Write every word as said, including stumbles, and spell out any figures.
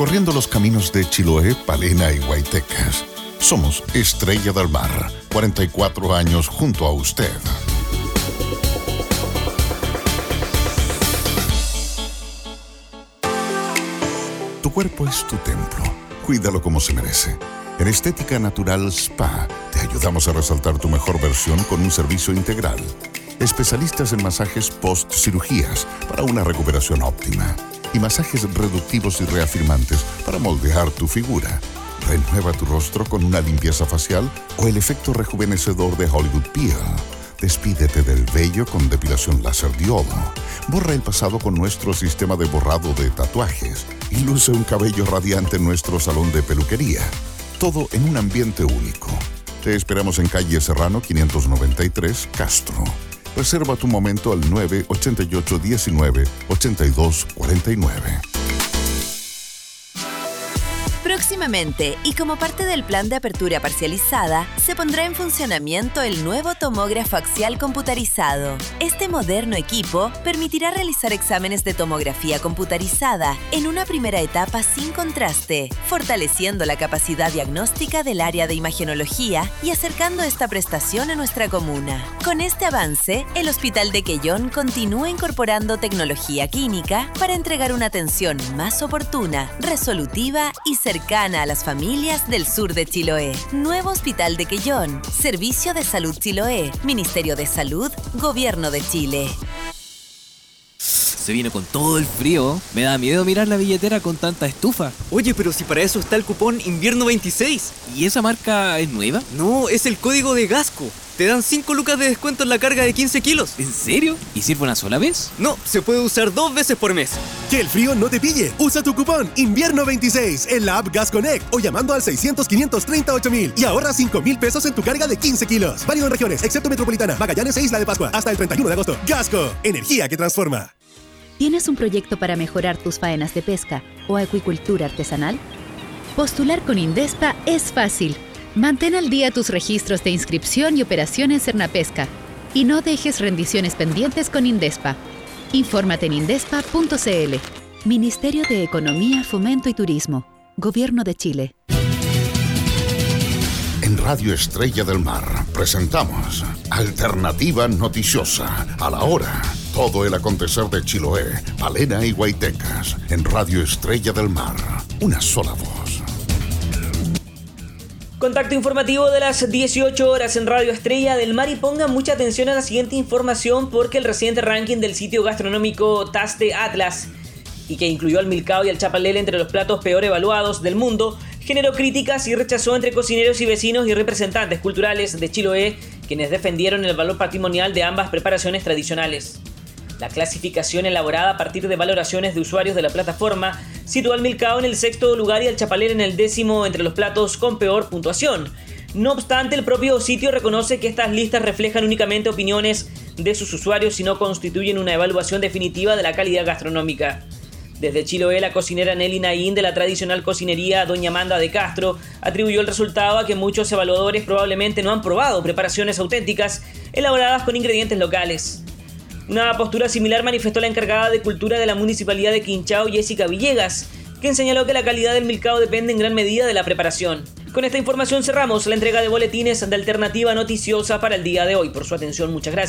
recorriendo los caminos de Chiloé, Palena y Guaytecas. Somos Estrella del Mar, cuarenta y cuatro años junto a usted. Tu cuerpo es tu templo. Cuídalo como se merece. En Estética Natural Spa te ayudamos a resaltar tu mejor versión con un servicio integral. Especialistas en masajes post-cirugías para una recuperación óptima. Y masajes reductivos y reafirmantes para moldear tu figura. Renueva tu rostro con una limpieza facial o el efecto rejuvenecedor de Hollywood Peel. Despídete del vello con depilación láser diodo. Borra el pasado con nuestro sistema de borrado de tatuajes. Y luce un cabello radiante en nuestro salón de peluquería. Todo en un ambiente único. Te esperamos en calle Serrano quinientos noventa y tres, Castro. Reserva tu momento al nueve ochenta y ocho diecinueve ochenta y dos cuarenta y nueve. Próximamente, y como parte del plan de apertura parcializada, se pondrá en funcionamiento el nuevo tomógrafo axial computarizado. Este moderno equipo permitirá realizar exámenes de tomografía computarizada en una primera etapa sin contraste, fortaleciendo la capacidad diagnóstica del área de imagenología y acercando esta prestación a nuestra comuna. Con este avance, el Hospital de Quellón continúa incorporando tecnología clínica para entregar una atención más oportuna, resolutiva y cercana a las familias del sur de Chiloé. Nuevo Hospital de Quellón. Servicio de Salud Chiloé. Ministerio de Salud. Gobierno de Chile. Se viene con todo el frío. Me da miedo mirar la billetera con tanta estufa. Oye, pero si para eso está el cupón Invierno veintiséis. ¿Y esa marca es nueva? No, es el código de Gasco. Te dan cinco lucas de descuento en la carga de quince kilos. ¿En serio? ¿Y sirve una sola vez? No, se puede usar dos veces por mes. Que el frío no te pille. Usa tu cupón Invierno veintiséis en la app Gas Connect o llamando al seiscientos, quinientos treinta, ocho mil y ahorra cinco mil pesos en tu carga de quince kilos. Válido en regiones, excepto Metropolitana, Magallanes e Isla de Pascua. Hasta el treinta y uno de agosto. Gasco, energía que transforma. ¿Tienes un proyecto para mejorar tus faenas de pesca o acuicultura artesanal? Postular con Indespa es fácil. Mantén al día tus registros de inscripción y operación en Cernapesca y no dejes rendiciones pendientes con Indespa. Infórmate en indespa punto c l. Ministerio de Economía, Fomento y Turismo. Gobierno de Chile. En Radio Estrella del Mar presentamos Alternativa Noticiosa. A la hora, todo el acontecer de Chiloé, Palena y Guaytecas. En Radio Estrella del Mar, una sola voz. Contacto informativo de las dieciocho horas en Radio Estrella del Mar y pongan mucha atención a la siguiente información porque el reciente ranking del sitio gastronómico Taste Atlas, y que incluyó al milcao y al chapalele entre los platos peor evaluados del mundo, generó críticas y rechazó entre cocineros y vecinos y representantes culturales de Chiloé, quienes defendieron el valor patrimonial de ambas preparaciones tradicionales. La clasificación elaborada a partir de valoraciones de usuarios de la plataforma situó al milcao en el sexto lugar y al chapalele en el décimo entre los platos con peor puntuación. No obstante, el propio sitio reconoce que estas listas reflejan únicamente opiniones de sus usuarios y no constituyen una evaluación definitiva de la calidad gastronómica. Desde Chiloé, la cocinera Nelly Naín de la tradicional cocinería Doña Amanda de Castro atribuyó el resultado a que muchos evaluadores probablemente no han probado preparaciones auténticas elaboradas con ingredientes locales. Una postura similar manifestó la encargada de Cultura de la Municipalidad de Quinchao, Jessica Villegas, quien señaló que la calidad del milcao depende en gran medida de la preparación. Con esta información cerramos la entrega de boletines de Alternativa Noticiosa para el día de hoy. Por su atención, muchas gracias.